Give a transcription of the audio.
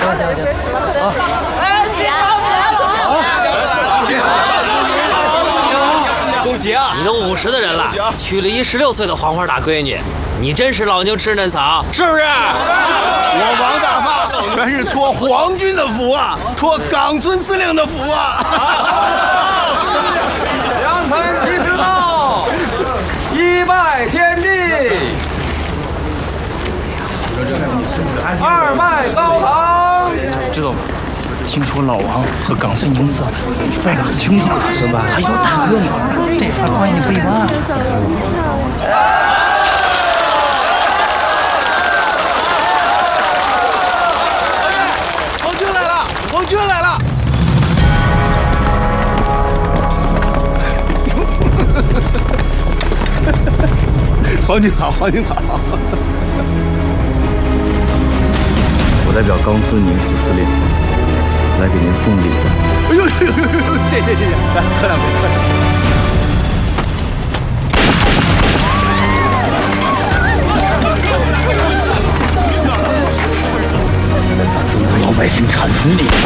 恭喜啊！你都50的人了，娶了一16岁的黄花大闺女，你真是老牛吃嫩草，是不是？ 我王大发全是托皇军的福啊，托冈村司令的福啊！ 良辰吉时到，一拜天地，二拜高堂。 知道吗？听说老王和冈村宁次是拜把子兄弟，是吧？还有大哥呢，这场关系不一般。 皇军来了！皇军来了！皇军好，皇军好！ 我代表冈村宁次司令来给您送礼。 哎呦，谢谢，来喝两杯。